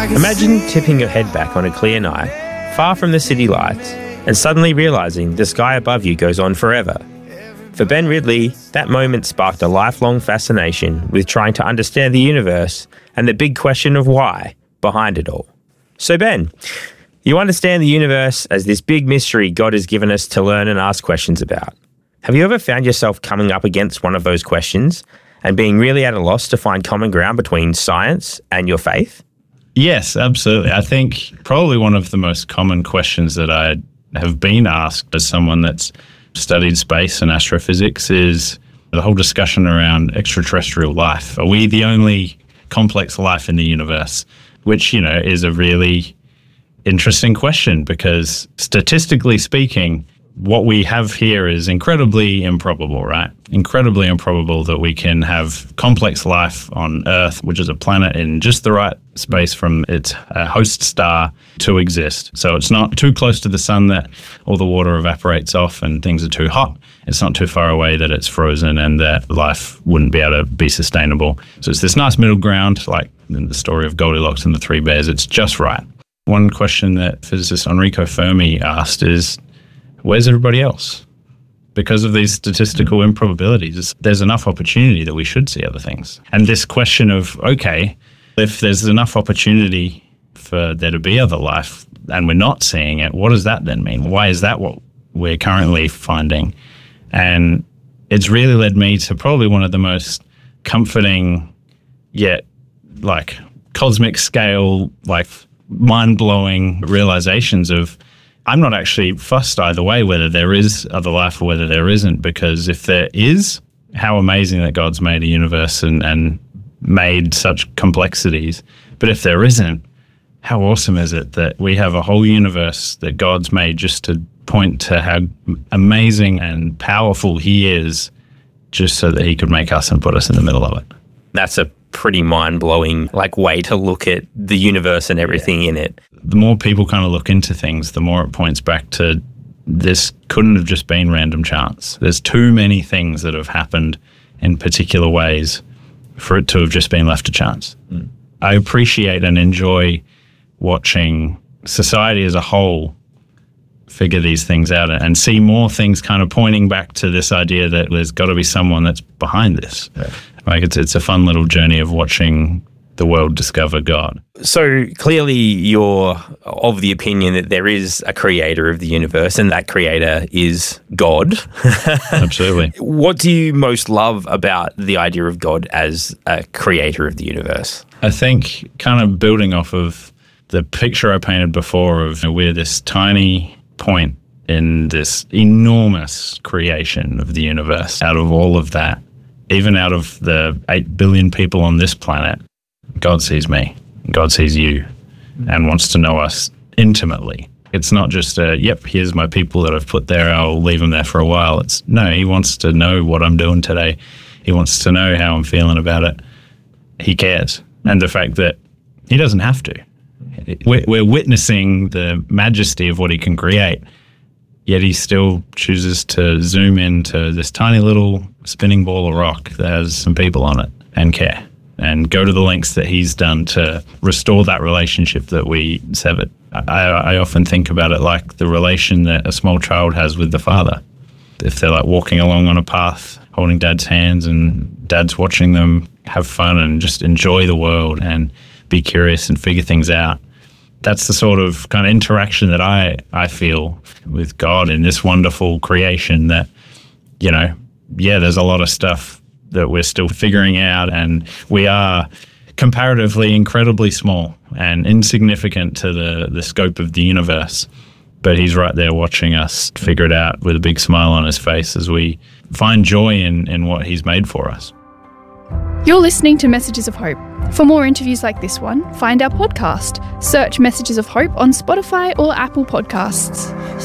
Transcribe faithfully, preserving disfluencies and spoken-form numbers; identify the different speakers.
Speaker 1: Imagine tipping your head back on a clear night, far from the city lights, and suddenly realising the sky above you goes on forever. For Ben Ridley, that moment sparked a lifelong fascination with trying to understand the universe and the big question of why behind it all. So Ben, you understand the universe as this big mystery God has given us to learn and ask questions about. Have you ever found yourself coming up against one of those questions and being really at a loss to find common ground between science and your faith?
Speaker 2: Yes, absolutely. I think probably one of the most common questions that I have been asked as someone that's studied space and astrophysics is the whole discussion around extraterrestrial life. Are we the only complex life in the universe? Which, you know, is a really interesting question because statistically speaking, what we have here is incredibly improbable, right? Incredibly improbable that we can have complex life on Earth, which is a planet in just the right space from its uh, host star to exist. So it's not too close to the sun that all the water evaporates off and things are too hot. It's not too far away that it's frozen and that life wouldn't be able to be sustainable. So it's this nice middle ground, like in the story of Goldilocks and the Three Bears. It's just right. One question that physicist Enrico Fermi asked is, where's everybody else? Because of these statistical improbabilities, there's enough opportunity that we should see other things. And this question of, okay, if there's enough opportunity for there to be other life and we're not seeing it, what does that then mean? Why is that what we're currently finding? And it's really led me to probably one of the most comforting yet like cosmic scale, like mind-blowing realizations of I'm not actually fussed either way whether there is other life or whether there isn't, because if there is, how amazing that God's made a universe and, and made such complexities. But if there isn't, how awesome is it that we have a whole universe that God's made just to point to how amazing and powerful he is, just so that he could make us and put us in the middle of it.
Speaker 1: That's a pretty mind-blowing like way to look at the universe and everything in it.
Speaker 2: The more people kind of look into things, the more it points back to this couldn't have just been random chance. There's too many things that have happened in particular ways for it to have just been left to chance. Mm. I appreciate and enjoy watching society as a whole figure these things out and see more things kind of pointing back to this idea that there's got to be someone that's behind this. Yeah. Like it's it's a fun little journey of watching the world discover God.
Speaker 1: So clearly you're of the opinion that there is a creator of the universe and that creator is God.
Speaker 2: Absolutely.
Speaker 1: What do you most love about the idea of God as a creator of the universe?
Speaker 2: I think kind of building off of the picture I painted before of, you know, we're this tiny point in this enormous creation of the universe. Out of all of that, even out of the eight billion people on this planet, God sees me, God sees you, and wants to know us intimately. It's not just a, yep, here's my people that I've put there, I'll leave them there for a while. It's, no, he wants to know what I'm doing today. He wants to know how I'm feeling about it. He cares. And the fact that he doesn't have to. We're, we're witnessing the majesty of what he can create, yet he still chooses to zoom into this tiny little spinning ball of rock that has some people on it and care and go to the lengths that he's done to restore that relationship that we severed. I, I often think about it like the relation that a small child has with the father. If they're like walking along on a path, holding dad's hands and dad's watching them have fun and just enjoy the world and be curious and figure things out. That's the sort of kind of interaction that I, I feel with God in this wonderful creation that, you know, yeah, there's a lot of stuff that we're still figuring out and we are comparatively incredibly small and insignificant to the, the scope of the universe. But he's right there watching us figure it out with a big smile on his face as we find joy in, in what he's made for us.
Speaker 3: You're listening to Messages of Hope. For more interviews like this one, find our podcast. Search Messages of Hope on Spotify or Apple Podcasts.